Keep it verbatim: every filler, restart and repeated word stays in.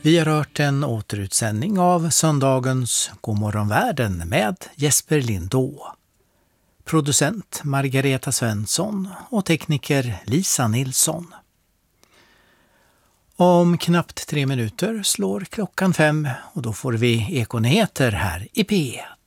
Vi har hört en återutsändning av söndagens Godmorgonvärlden med Jesper Lindå. Producent Margareta Svensson och tekniker Lisa Nilsson. Om knappt tre minuter slår klockan fem och då får vi Ekonyheter här i P ett.